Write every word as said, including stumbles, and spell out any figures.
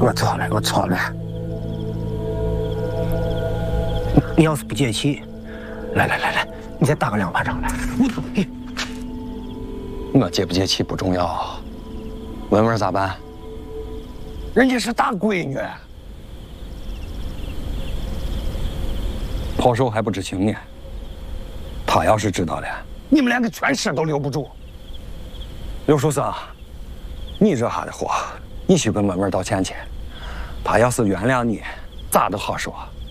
我错了，我错了。你要是不解气，来来来来，你再打个两巴掌来。我我解不解气不重要，文文咋办？ 人家是大闺女。 炮手还不知情呢，他要是知道了， 你们连个全尸都留不住。 刘书生，你惹下的祸，你去跟文文道歉去。他要是原谅你，咋都好说。